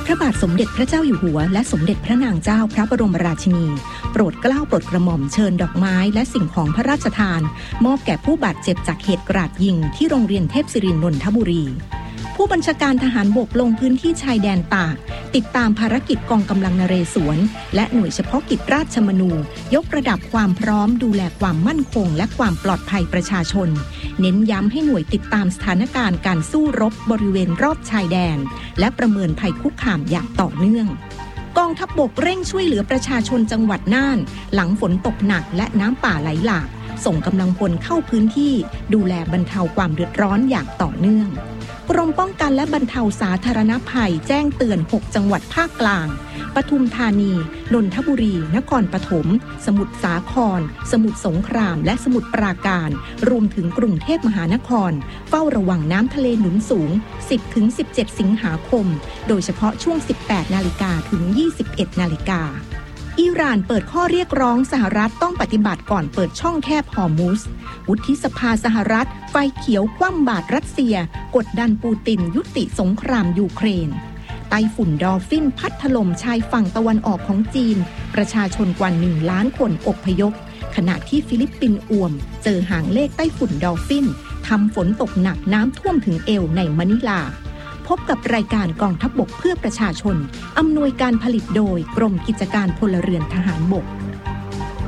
พระบาทสมเด็จพระเจ้าอยู่หัวและสมเด็จพระนางเจ้าพระบรมราชินีโปรดเกล้าโปรดกระหม่อมเชิญดอกไม้และสิ่งของพระราชทานมอบแก่ผู้บาดเจ็บจากเหตุกราดยิงที่โรงเรียนเทพศิรินทร์นนทบุรีผู้บัญชาการทหารบกลงพื้นที่ชายแดนตากติดตามภารกิจกองกำลังนเรศวรและหน่วยเฉพาะกิจราชมนูยกระดับความพร้อมดูแลความมั่นคงและความปลอดภัยประชาชนเน้นย้ำให้หน่วยติดตามสถานการณ์การสู้รบบริเวณรอบชายแดนและประเมินภัยคุกคามอย่างต่อเนื่องกองทัพบกเร่งช่วยเหลือประชาชนจังหวัดน่านหลังฝนตกหนักและน้ำป่าไหลหลากส่งกำลังพลเข้าพื้นที่ดูแลบรรเทาความเดือดร้อนอย่างต่อเนื่องกรมป้องกันและบรรเทาสาธารณภัยแจ้งเตือน6จังหวัดภาคกลางปทุมธานีนนทบุรีนครปฐมสมุทรสาครสมุทรสงครามและสมุทรปราการรวมถึงกรุงเทพมหานครเฝ้าระวังน้ำทะเลหนุนสูง 10-17 สิงหาคมโดยเฉพาะช่วง 18 นาฬิกาถึง 21 นาฬิกาอิหร่านเปิดข้อเรียกร้องสหรัฐต้องปฏิบัติก่อนเปิดช่องแคบฮอร์มุซวุฒิสภาสหรัฐไฟเขียวคว่ำบาตรรัสเซียกดดันปูตินยุติสงครามยูเครนไต้ฝุ่นดอลฟินพัดถล่มชายฝั่งตะวันออกของจีนประชาชนกว่า1 ล้านคนอพยพขณะที่ฟิลิปปินส์อ่วมเจอหางเลขไต้ฝุ่นดอลฟินทำฝนตกหนักน้ำท่วมถึงเอวในมะนิลาพบกับรายการกองทัพบกเพื่อประชาชนอำนวยการผลิตโดยกรมกิจการพลเรือนทหารบก